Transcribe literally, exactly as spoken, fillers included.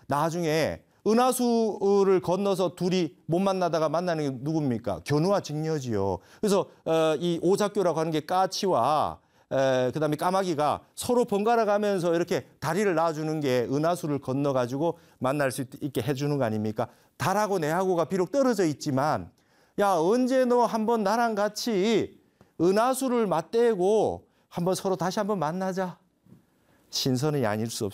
나중에 은하수를 건너서 둘이 못 만나다가 만나는 게 누굽니까? 견우와 직녀지요. 그래서 어, 이 오작교라고 하는 게 까치와 에, 그다음에 까마귀가 서로 번갈아 가면서 이렇게 다리를 놔주는 게 은하수를 건너가지고 만날 수 있게 해주는 거 아닙니까? 달하고 내하고가 비록 떨어져 있지만 야 언제 너 한번 나랑 같이 은하수를 맞대고 한번 서로 다시 한번 만나자. 신선이 아닐 수 없습니다.